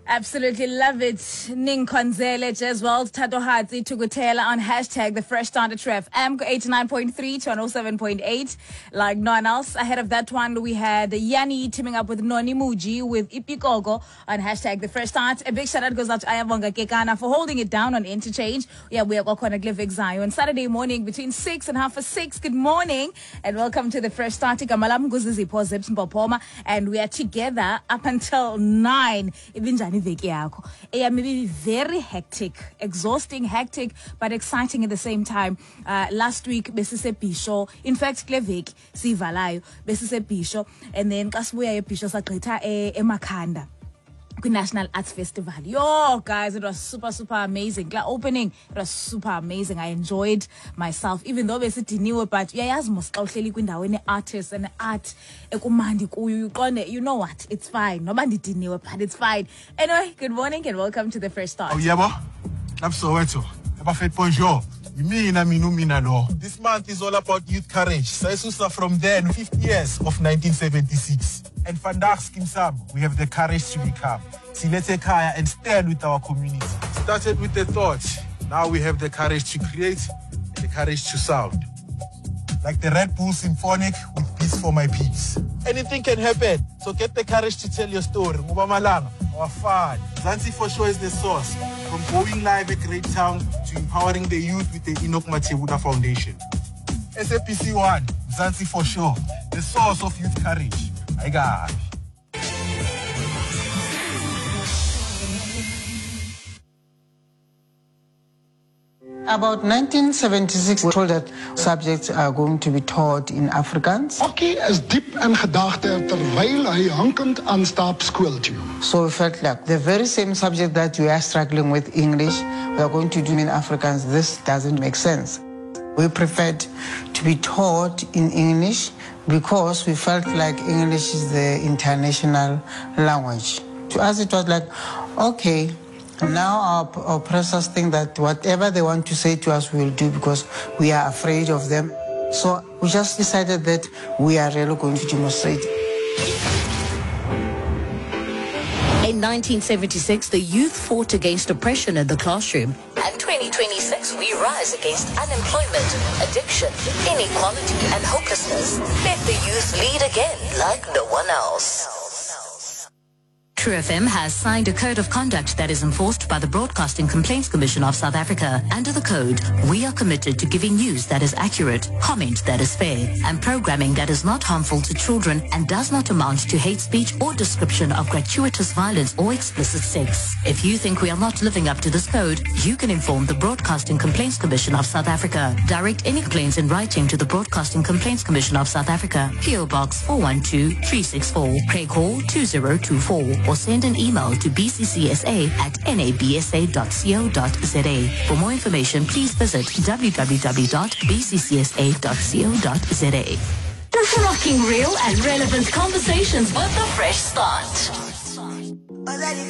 Absolutely love it. Ning Konzele as well. Tato Hadzi Tugutela on hashtag the Fresh Start at Ref. Amco 89.3 to 107.8. Like no one else. Ahead of that one, we had Yanni teaming up with Noni Muji with Ipikogo on hashtag the Fresh Start. A big shout out goes out to Ayavonga Kekana for holding it down on Interchange. Yeah, we are going to Glivik Zion Saturday morning between 6 and 6:30. Good morning and welcome to the Fresh Start. Kamalam Guzizi Pozips Mpopoma, and we are together up until 9. Maybe very hectic, exhausting, hectic, but exciting at the same time. Last week, Besise Pisho, in fact, Klevik, Sivalayo, Besise Pisho, and then Kasbuya Pisho Sakrita Emakanda. National Arts Festival. Yo, guys, it was super amazing. The opening, it was super amazing. I enjoyed myself, even though basically new, but yeah, as most when artists and art, you know what? It's fine. Nobody did new, but it's fine. Anyway, good morning and welcome to the Fresh Start. Oh yeah, I'm Soweto. Bonjour. This month is all about youth courage. Saisusa from then, 50 years of 1976. And Fandax Kimsam, we have the courage to become. Silete Kaya and stand with our community. Started with the thought. Now we have the courage to create, the courage to sound. Like the Red Bull Symphonic with Peace for My Peace. Anything can happen, so get the courage to tell your story. Mubamalanga, our fun. Mzansi for sure is the source. From going live at Great Town to empowering the youth with the Enoch Machebuda Foundation. SAPC 1, Mzansi for sure, the source of youth courage. I got it. About 1976, we're told that subjects are going to be taught in Afrikaans. Okkie is diep in gedagte terwyl hy hankend aanstap skool toe. So we felt like the very same subject that we are struggling with, English, we are going to do in Afrikaans. This doesn't make sense. We preferred to be taught in English because we felt like English is the international language. To us, it was like, okay, now our oppressors think that whatever they want to say to us, we will do because we are afraid of them. So we just decided that we are really going to demonstrate. In 1976, the youth fought against oppression in the classroom. And 2026, we rise against unemployment, addiction, inequality, and hopelessness. Let the youth lead again like no one else. True FM has signed a code of conduct that is enforced by the Broadcasting Complaints Commission of South Africa. Under the code, we are committed to giving news that is accurate, comment that is fair, and programming that is not harmful to children and does not amount to hate speech or description of gratuitous violence or explicit sex. If you think we are not living up to this code, you can inform the Broadcasting Complaints Commission of South Africa. Direct any complaints in writing to the Broadcasting Complaints Commission of South Africa, PO Box 412364, Craig Hall 2024, or send an email to bccsa@nabsa.co.za. For more information, please visit www.bccsa.co.za. Rocking real and relevant conversations with the Fresh Start.